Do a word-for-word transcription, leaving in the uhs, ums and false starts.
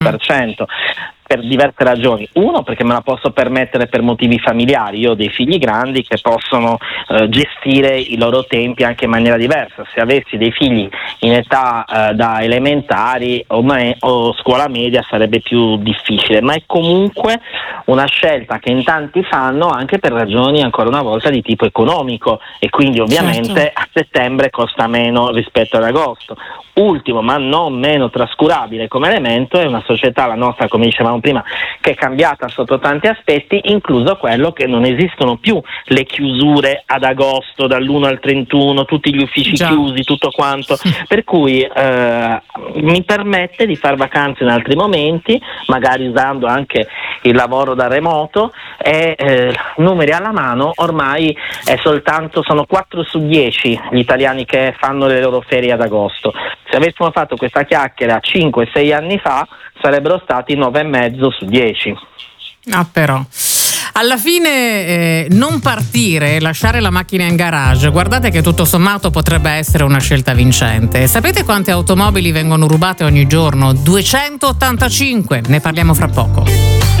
per cento. Per diverse ragioni. Uno, perché me la posso permettere per motivi familiari. Io ho dei figli grandi che possono eh, gestire i loro tempi anche in maniera diversa. Se avessi dei figli in età eh, da elementari o, me- o scuola media sarebbe più difficile, ma è comunque una scelta che in tanti fanno anche per ragioni ancora una volta di tipo economico, e quindi ovviamente certo. a settembre costa meno rispetto ad agosto. Ultimo, ma non meno trascurabile come elemento, è una società, la nostra, come dicevamo prima, che è cambiata sotto tanti aspetti, incluso quello che non esistono più le chiusure ad agosto dall'primo al trentuno, tutti gli uffici Già. chiusi, tutto quanto, per cui eh, mi permette di fare vacanze in altri momenti, magari usando anche il lavoro da remoto, e eh, numeri alla mano, ormai è soltanto, sono quattro su dieci gli italiani che fanno le loro ferie ad agosto. Se avessimo fatto questa chiacchiera cinque sei anni fa sarebbero stati nove e mezzo su dieci. Ah, però alla fine eh, non partire, lasciare la macchina in garage, guardate che tutto sommato potrebbe essere una scelta vincente. Sapete quante automobili vengono rubate ogni giorno? duecentottantacinque, ne parliamo fra poco.